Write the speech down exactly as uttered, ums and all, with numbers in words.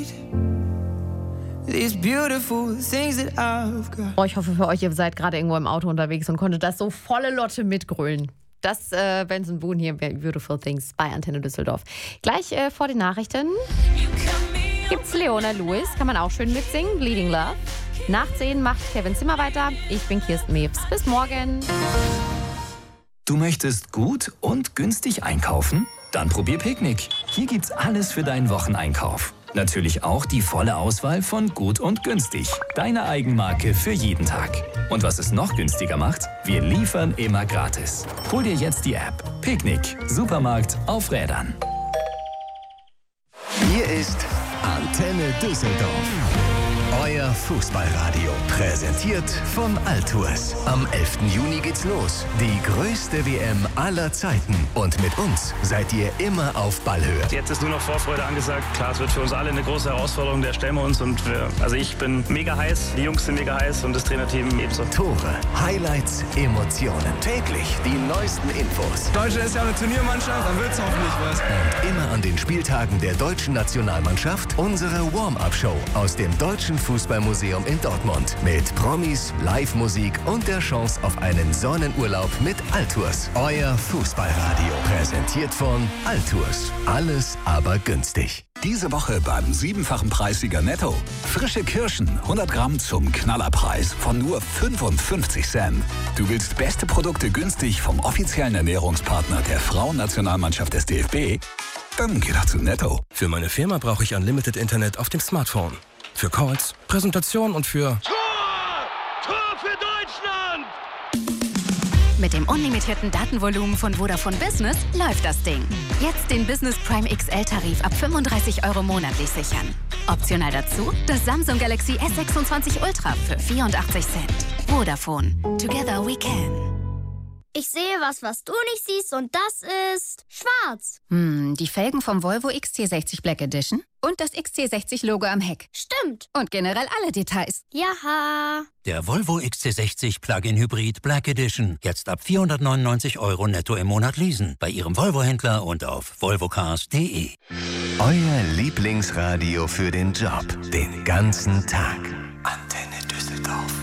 these beautiful things that I've got. Oh, ich hoffe für euch, ihr seid gerade irgendwo im Auto unterwegs und konntet das so volle Lotte mitgrölen. Das äh, Benson Boone hier bei Beautiful Things bei Antenne Düsseldorf. Gleich äh, vor den Nachrichten gibt's Leona Lewis, kann man auch schön mitsingen, Bleeding Love. Nach zehn macht Kevin Zimmer weiter. Ich bin Kirsten Mewes. Bis morgen. Du möchtest gut und günstig einkaufen? Dann probier Picknick. Hier gibt's alles für deinen Wocheneinkauf. Natürlich auch die volle Auswahl von Gut und Günstig. Deine Eigenmarke für jeden Tag. Und was es noch günstiger macht? Wir liefern immer gratis. Hol dir jetzt die App. Picknick. Supermarkt auf Rädern. Hier ist Antenne Düsseldorf. Euer Fußballradio. Präsentiert von Altours. Am elften Juni geht's los. Die größte W M aller Zeiten. Und mit uns seid ihr immer auf Ballhöhe. Jetzt ist nur noch Vorfreude angesagt. Klar, es wird für uns alle eine große Herausforderung. Der stellen wir uns. Und wir, also ich bin mega heiß. Die Jungs sind mega heiß. Und das Trainerteam ebenso. Tore, Highlights, Emotionen. Täglich die neuesten Infos. Deutschland ist ja eine Turniermannschaft. Dann wird's hoffentlich was. Und immer an den Spieltagen der deutschen Nationalmannschaft unsere Warm-Up-Show aus dem Deutschen Fußballmuseum in Dortmund. Mit Promis, Live-Musik und der Chance auf einen Sonnenurlaub mit Altours. Euer Fußballradio. Präsentiert von Altours. Alles aber günstig. Diese Woche beim siebenfachen Preissieger Netto. Frische Kirschen, hundert Gramm zum Knallerpreis von nur fünfundfünfzig Cent. Du willst beste Produkte günstig vom offiziellen Ernährungspartner der Frauennationalmannschaft des D F B? Dann geh doch zu Netto. Für meine Firma brauche ich Unlimited Internet auf dem Smartphone. Für Calls, Präsentation und für... Tor! Tor für Deutschland! Mit dem unlimitierten Datenvolumen von Vodafone Business läuft das Ding. Jetzt den Business Prime X L-Tarif ab fünfunddreißig Euro monatlich sichern. Optional dazu das Samsung Galaxy S sechsundzwanzig Ultra für vierundachtzig Cent. Vodafone. Together we can. Ich sehe was, was du nicht siehst, und das ist schwarz. Hm, die Felgen vom Volvo X C sechzig Black Edition und das X C sechzig Logo am Heck. Stimmt. Und generell alle Details. Jaha. Der Volvo X C sechzig Plug-in Hybrid Black Edition. Jetzt ab vierhundertneunundneunzig Euro netto im Monat leasen. Bei Ihrem Volvo-Händler und auf volvocars punkt de. Euer Lieblingsradio für den Job. Den ganzen Tag. Antenne Düsseldorf.